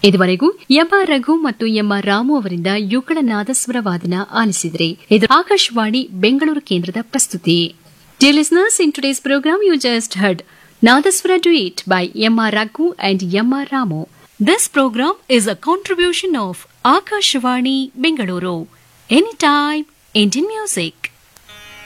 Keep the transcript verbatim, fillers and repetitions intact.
ಇದುವರೆಗೂ ಎಂಆರ್ ರಘು ಮತ್ತು ಎಂಆರ್ ರಾಮು ಅವರಿಂದ ಯುಗಳ ನಾದಸ್ವರ ವಾದನ ಆಲಿಸಿದರೆ ಇದು ಆಕಾಶವಾಣಿ ಬೆಂಗಳೂರು ಕೇಂದ್ರದ ಪ್ರಸ್ತುತಿ. Dear listeners, in today's program you just heard Nadaswara Duet by M R Raghu and M R Ramu. This program is a contribution of Akashvani Bengaluru. Anytime, Indian music.